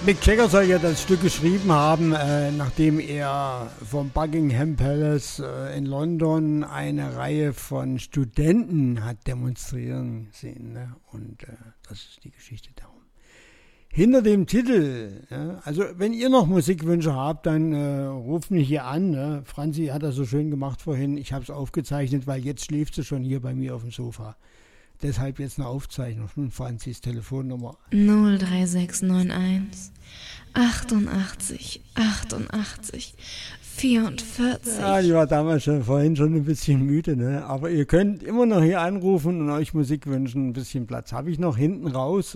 Mick Jagger soll ja das Stück geschrieben haben, nachdem er vom Buckingham Palace in London eine Reihe von Studenten hat demonstrieren sehen. Ne? Und das ist die Geschichte darum. Hinter dem Titel, ja, also wenn ihr noch Musikwünsche habt, dann ruft mich hier an. Ne? Franzi hat das so schön gemacht vorhin. Ich habe es aufgezeichnet, weil jetzt schläft sie schon hier bei mir auf dem Sofa. Deshalb jetzt eine Aufzeichnung von Franzis Telefonnummer. 03691 88 88 44. Ja, die war damals vorhin schon ein bisschen müde, ne? Aber ihr könnt immer noch hier anrufen und euch Musik wünschen. Ein bisschen Platz habe ich noch hinten raus.